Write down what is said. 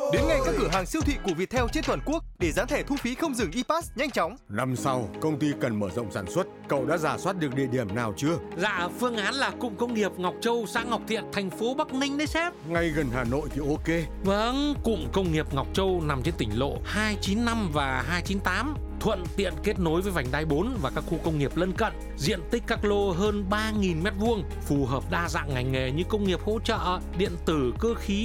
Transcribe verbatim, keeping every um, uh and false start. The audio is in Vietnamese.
Đến ngay các cửa hàng siêu thị của Viettel trên toàn quốc để dán thẻ thu phí không dừng e-pass nhanh chóng. Năm sau, công ty cần mở rộng sản xuất. Cậu đã rà soát được địa điểm nào chưa? Dạ, phương án là cụm công nghiệp Ngọc Châu, xã Ngọc Thiện, thành phố Bắc Ninh đấy sếp. Ngay gần Hà Nội thì ok. Vâng, cụm công nghiệp Ngọc Châu nằm trên tỉnh lộ hai chín năm và hai chín tám, thuận tiện kết nối với vành đai bốn và các khu công nghiệp lân cận. Diện tích các lô hơn ba nghìn mét vuông, phù hợp đa dạng ngành nghề như công nghiệp hỗ trợ, điện tử, cơ khí,